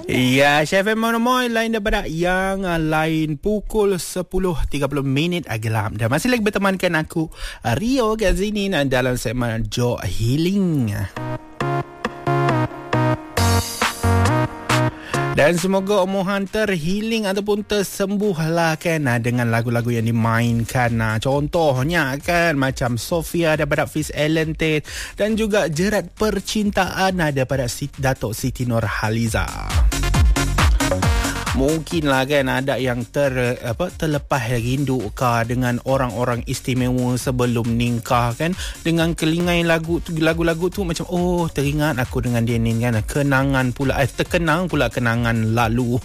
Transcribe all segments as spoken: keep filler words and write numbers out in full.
Ya, Chef Monomoy lain daripada yang uh, lain pukul sepuluh tiga puluh minit gelap. Dan masih lagi bertemankan aku Rio kat sini dalam segmen Joy Healing. Dan semoga omongan terhealing ataupun tersembuh lah kan dengan lagu-lagu yang dimainkan. Contohnya kan macam Sofia daripada Fiz Elente dan juga Jerat Percintaan daripada Datuk Siti Nurhaliza. Mungkinlah kan ada yang ter apa terlepas rindu kah dengan orang-orang istimewa sebelum nikah kan, dengan kelingai lagu tu, lagu-lagu tu macam oh teringat aku dengan dia ni kan, kenangan pula eh, terkenang pula kenangan lalu.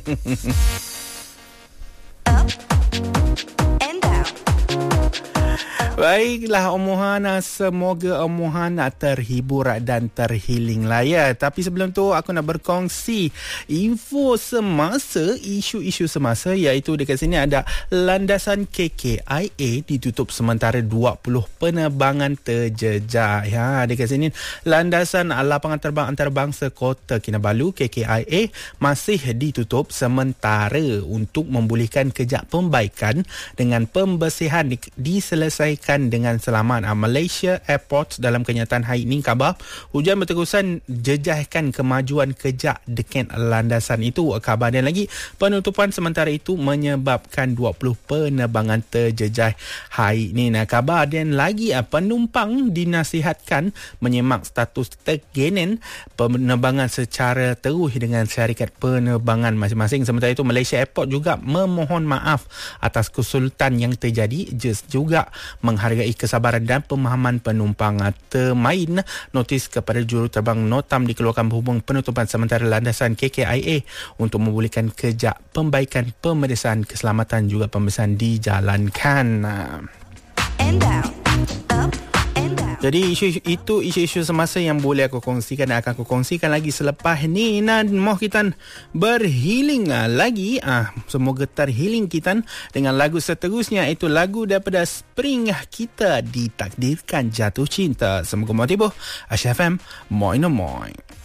Baiklah Omohana, semoga Omohana terhibur dan terhealing lah ya. Tapi sebelum tu aku nak berkongsi info semasa, isu-isu semasa, iaitu dekat sini ada landasan K K I A ditutup sementara dua puluh penerbangan terjejak. Ya, dekat sini landasan lapangan terbang antarabangsa Kota Kinabalu K K I A masih ditutup sementara untuk membolehkan kerja pembaikan dengan pembersihan di, diselesaikan dengan selamat. Malaysia Airports dalam kenyataan hari ini khabar hujan berterusan jejahkan kemajuan kerja dekat landasan itu. Kabar dan lagi penutupan sementara itu menyebabkan dua puluh penerbangan terjejah hari ini. Nah, kabar dan lagi penumpang dinasihatkan menyemak status tergenen penerbangan secara terus dengan syarikat penerbangan masing-masing. Sementara itu Malaysia Airport juga memohon maaf atas kesulitan yang terjadi, just juga menghargai kesabaran dan pemahaman penumpang. Termain notis kepada juruterbang Notam dikeluarkan berhubung penutupan sementara landasan K K I A untuk membolehkan kerja pembaikan, pemeriksaan keselamatan juga pemeriksaan dijalankan. And down, up. Jadi isu itu isu-isu semasa yang boleh aku kongsikan dan akan aku kongsikan lagi selepas ni. Dan mau kita berhealing lagi, ah semoga terhealing kita dengan lagu seterusnya, itu lagu daripada Spring, Kita Ditakdirkan Jatuh Cinta. Semoga mau tiba Aisyah F M Moi no Moi.